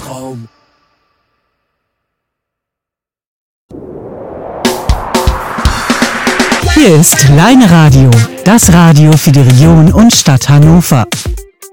Traum. Hier ist Leine Radio, das Radio für die Region und Stadt Hannover.